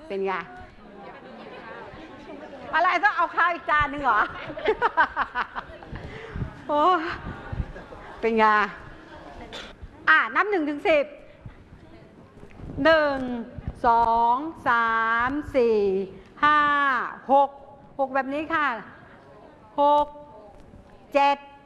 เป็นไงอะไรต้องเอาข้าวอีกจานหนึ่งเหรอ โอ้เป็นไงนับ1 ถึง 10 1 2 3 4 5 6 6แบบนี้ค่ะ6 7